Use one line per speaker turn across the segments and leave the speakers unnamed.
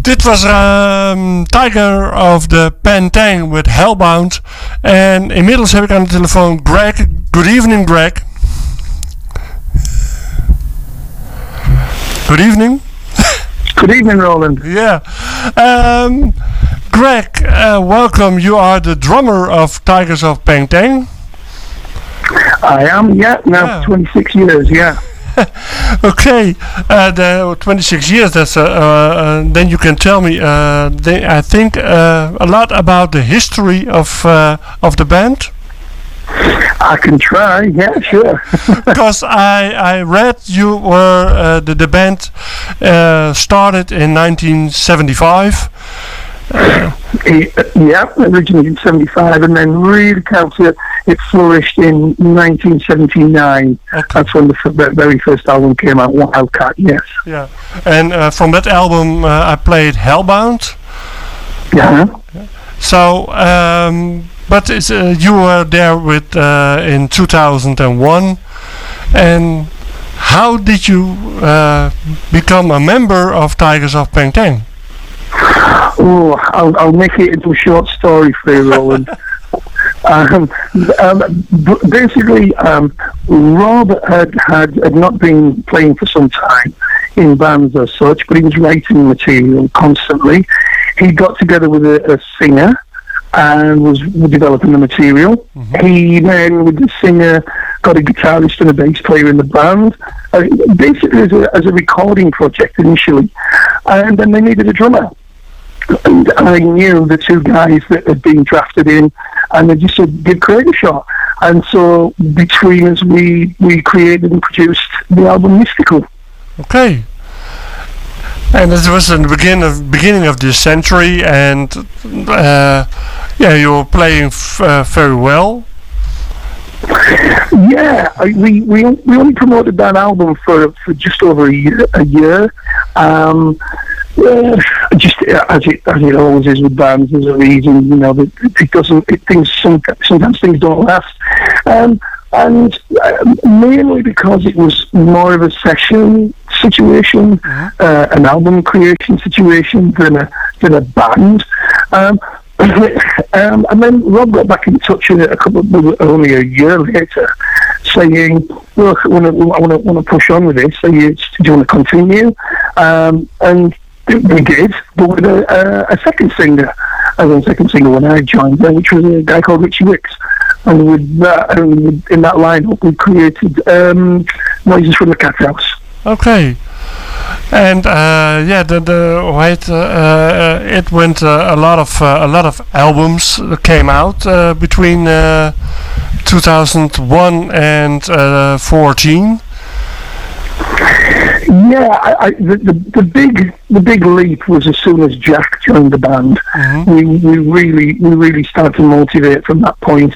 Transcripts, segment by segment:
Dit was Tiger of the Pantang with Hellbound. En inmiddels heb ik aan de telefoon Greg. Good evening, Greg. Good evening.
Good evening, Roland.
Yeah. Greg, welcome. You are the drummer of Tigers of Pantang.
I am, now 26 years,
Okay, the 26 years. That's then you can tell me. I think a lot about the history of the band.
I can try, yeah, sure.
Because I read you were the band started in 1975.
Originally in 75, and then really it flourished in 1979.
Okay.
That's when the very first album came out, Wildcat, yes.
Yeah, and from that album I played Hellbound.
Yeah.
So, but you were there with in 2001, and how did you become a member of Tigers of Pantang?
Oh, I'll make it into a short story for you, Roland. Basically, Rob had not been playing for some time in bands as such, but he was writing material constantly. He got together with a singer and was developing the material. Mm-hmm. He then, with the singer, got a guitarist and a bass player in the band, basically as a recording project initially, and then they needed a drummer. And I knew the two guys that had been drafted in, and they just said, give Craig a shot. And so between us, we created and produced the album Mystical.
Okay. And it was in the beginning of this century, and you were playing very well.
Yeah, we only promoted that album for just over a year. Just as it always is with bands, there's a reason, sometimes things don't last, and mainly because it was more of a session situation, an album creation situation than a band. And then Rob got back in touch with it only a year later, saying, "Look, I want to push on with this. So do you want to continue?" And we did, but with a second singer. And then second singer when I joined, which was a guy called Richie Wicks. And with that, in that lineup, we created Noises from the Cat House.
Okay. And it went a lot of albums came out between 2001 and 14.
Yeah, the big leap was as soon as Jack joined the band. Mm-hmm. We really started to motivate from that point.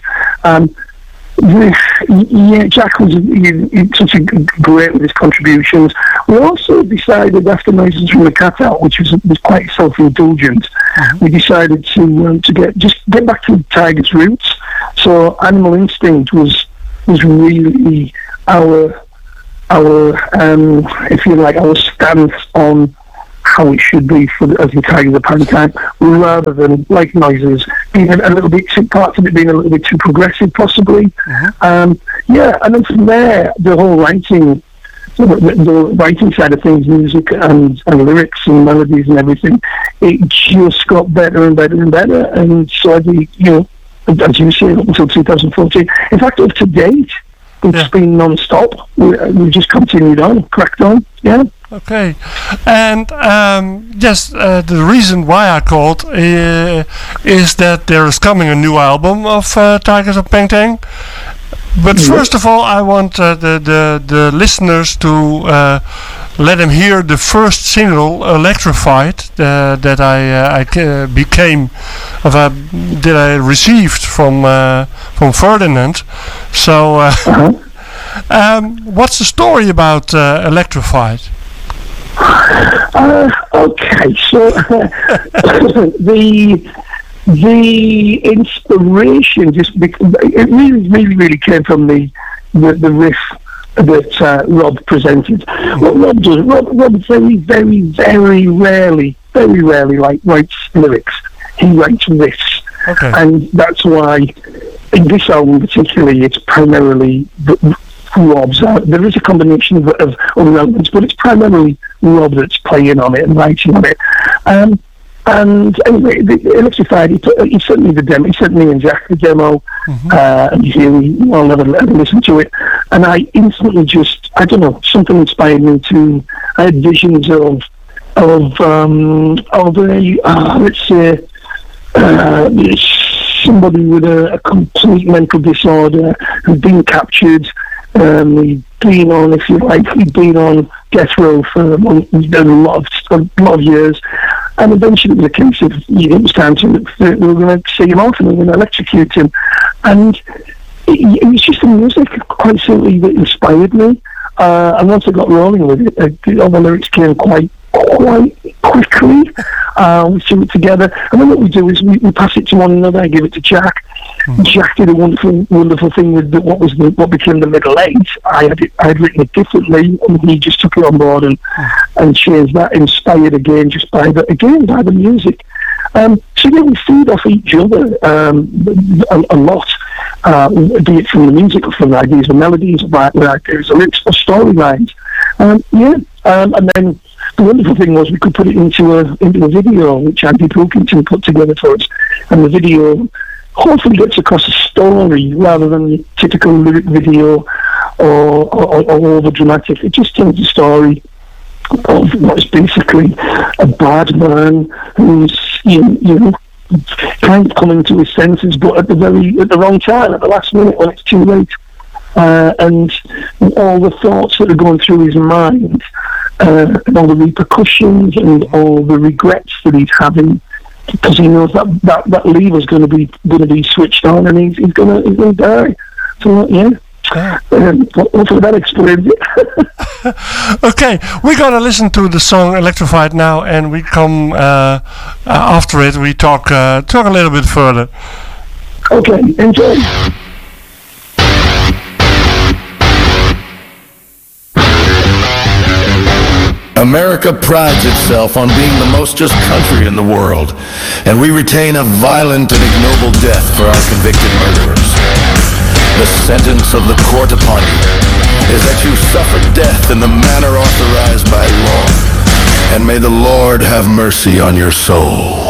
Jack was such a great with his contributions. We also decided after Noises from the Cat Out, which was quite self-indulgent, we decided to get back to Tiger's roots. So Animal Instinct was really our if you like, our stance on how it should be as the Tigers of Pantang, rather than like Noises being a little bit too, parts of it being a little bit too progressive, possibly. And then from there, the whole writing, the writing side of things, music and lyrics and melodies and everything, it just got better and better and better. And so as you say, up until 2014, in fact, up to date, it's been non-stop. We just continued on, cracked on, yeah.
Okay, and the reason why I called is that there is coming a new album of Tigers of Pantang. But first of all, I want the listeners to let them hear the first single, "Electrified," that I received from Ferdinand. So, what's the story about "Electrified"?
Okay, so the inspiration it really came from the riff that Rob presented. What Rob does, Rob very, very, very rarely very rarely writes lyrics. He writes riffs, and that's why in this album particularly, it's primarily Rob's. There is a combination of other elements, but it's primarily Rob that's playing on it and writing on it. And anyway, Electrified, he sent me the demo. He sent me and Jack the demo, and I'll never listen to it. And I instantly I don't know, something inspired me to. I had visions of let's say, somebody with a complete mental disorder who'd been captured. He'd been on, if you like, death row for a lot of years. And eventually it was a case of, it was time we were going to see him off and we were going to electrocute him. And it was just the music, quite simply, that inspired me. And once I got rolling with it, all the lyrics came quite quickly. We threw it together. And then what we do is we pass it to one another. I give it to Jack. Jack did a wonderful thing with what became the middle eight. I had written it differently, and he just took it on board and changed that, inspired again just by the music. So yeah, we feed off each other a lot, be it from the music or from the ideas or melodies, or ideas or lyrics or storylines. And then the wonderful thing was we could put it into a video, which Andy Pilkington put together for us, and the video hopefully gets across a story rather than the typical lyric video or over dramatic. It just tells a story of what's basically a bad man who's kind of coming to his senses, but at the wrong time, at the last minute when it's too late, and all the thoughts that are going through his mind, and all the repercussions and all the regrets that he's having, because he knows that lever's going to be switched on, and he's going to die. So yeah. Hopefully that explains it.
Okay, we're gonna listen to the song "Electrified" now, and we come after it. We talk a little bit further.
Okay, enjoy.
America prides itself on being the most just country in the world, and we retain a violent and ignoble death for our convicted murderers. The sentence of the court upon you is that you suffer death in the manner authorized by law, and may the Lord have mercy on your soul.